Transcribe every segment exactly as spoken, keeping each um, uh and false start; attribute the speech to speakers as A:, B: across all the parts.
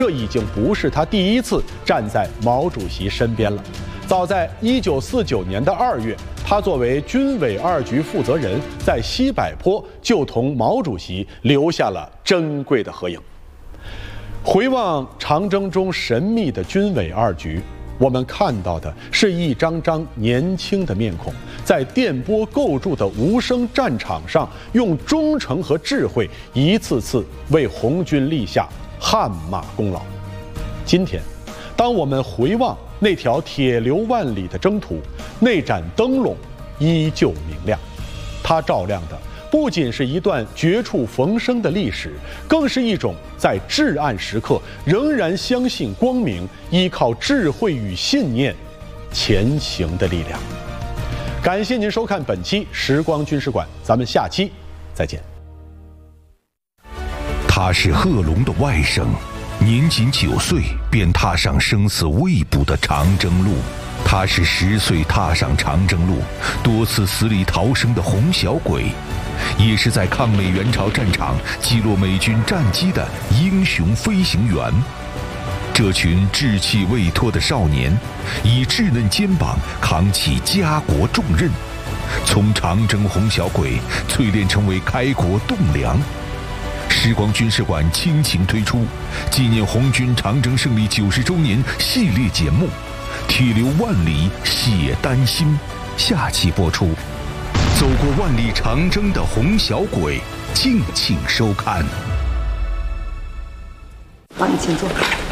A: 这已经不是他第一次站在毛主席身边了。早在一九四九年的二月，他作为军委二局负责人，在西柏坡就同毛主席留下了珍贵的合影。回望长征中神秘的军委二局，我们看到的是一张张年轻的面孔，在电波构筑的无声战场上，用忠诚和智慧一次次为红军立下汗马功劳。今天，当我们回望那条铁流万里的征途，那盏灯笼依旧明亮，它照亮的不仅是一段绝处逢生的历史，更是一种在至暗时刻仍然相信光明、依靠智慧与信念前行的力量。感谢您收看本期《时光军事馆》，咱们下期再见。
B: 他是贺龙的外甥，年仅九岁便踏上生死未卜的长征路。他是十岁踏上长征路，多次死里逃生的红小鬼，也是在抗美援朝战场击落美军战机的英雄飞行员。这群志气未脱的少年，以稚嫩肩膀扛起家国重任，从长征红小鬼淬炼成为开国栋梁。时光军事馆倾情推出纪念红军长征胜利九十周年系列节目《铁流万里写丹心》，下期播出。走过万里长征的红小鬼，敬请收看。
C: 好，你请坐。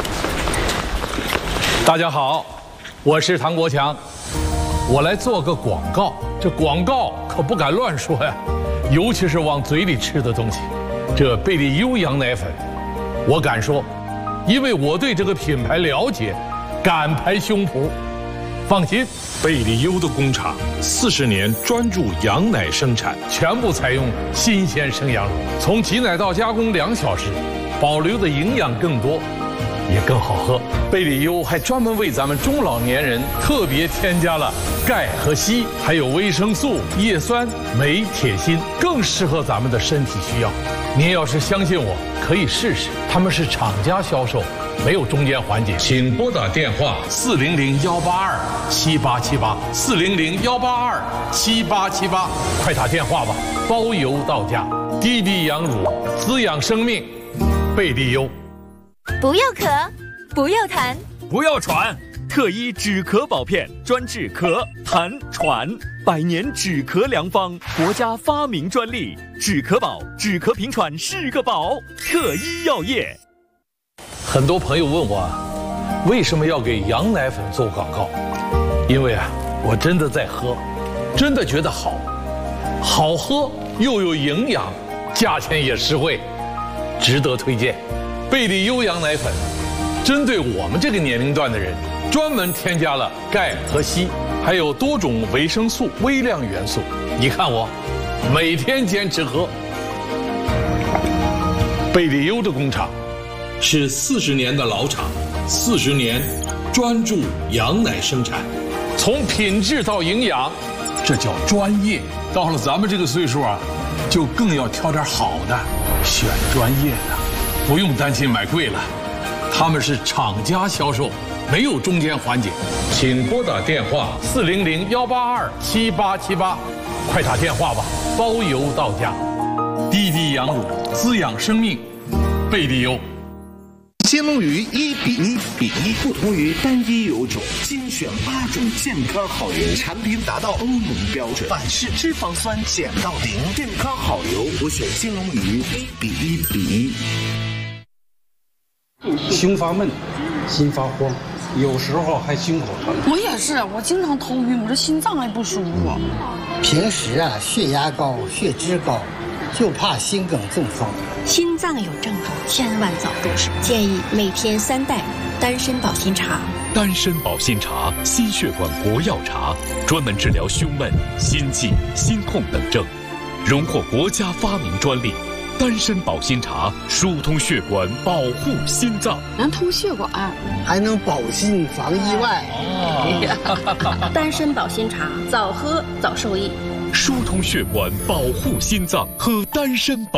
D: 大家好，我是唐国强，我来做个广告。这广告可不敢乱说呀，尤其是往嘴里吃的东西。这贝利优羊奶粉，我敢说，因为我对这个品牌了解，敢拍胸脯。放心，
E: 贝利优的工厂四十年专注羊奶生产，
D: 全部采用新鲜生羊乳，从挤奶到加工两小时，保留的营养更多，也更好喝。贝利优还专门为咱们中老年人特别添加了钙和硒，还有维生素、叶酸、镁、铁、锌，更适合咱们的身体需要。您要是相信我，可以试试。他们是厂家销售，没有中间环节。请拨打电话四零零幺八二七八七八四零零幺八二七八七八，快打电话吧，包邮到家。滴滴羊乳，滋养生命，贝利优。
F: 不要咳，不要痰，
G: 不要喘，特医止咳宝片专治咳、痰、喘，百年止咳良方，国家发明专利。止咳宝，止咳平喘是个宝，特医药业。
D: 很多朋友问我，为什么要给羊奶粉做广告？因为啊，我真的在喝，真的觉得好，好喝又有营养，价钱也实惠，值得推荐。贝利优羊奶粉，针对我们这个年龄段的人，专门添加了钙和硒，还有多种维生素、微量元素。你看我，每天坚持喝。贝利优的工厂是四十年的老厂，四十年专注羊奶生产，从品质到营养，这叫专业。到了咱们这个岁数啊，就更要挑点好的，选专业的，不用担心买贵了。他们是厂家销售，没有中间环节。请拨打电话四零零幺八二七八七八，快打电话吧，包邮到家。滴滴羊乳，滋养生命，贝利优。
H: 金龙鱼一比一比一，不同于单一油种，精选八种健康好油，产品达到欧盟标准，反式脂肪酸减到零，健康好油，我选金龙鱼一比一比一。
I: 胸发闷，心发慌，有时候还心口疼。
J: 我也是，我经常头晕，我这心脏还不舒服。
K: 平时啊，血压高，血脂高，就怕心梗中风。
L: 心脏有症状，千万早入手。建议每天三袋丹参保心茶。
M: 丹参保心茶，心血管国药茶，专门治疗胸闷、心悸、心痛等症，荣获国家发明专利。丹参保心茶疏通血管，保护心脏，
J: 能通血管，
K: 还能保心防意外。
L: 哦、丹参保心茶，早喝早受益。
M: 疏通血管，保护心脏，喝丹参保。